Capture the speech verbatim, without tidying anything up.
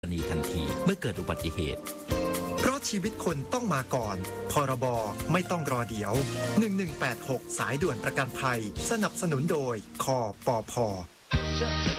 ณีทันทีเมื่อเกิดอุบัติเหตุเพราะชีวิตคนต้องมาก่อนพรบไม่ต้องรอเดี๋ยวหนึ่งหนึ่งแปดหกสายด่วนประกันภัยสนับสนุนโดยคปพ